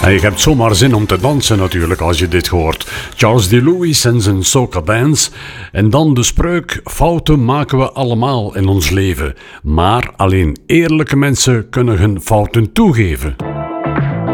En je hebt zomaar zin om te dansen natuurlijk als je dit hoort. Charles D. Lewis en zijn Soca Dance. En dan de spreuk: fouten maken we allemaal in ons leven. Maar alleen eerlijke mensen kunnen hun fouten toegeven.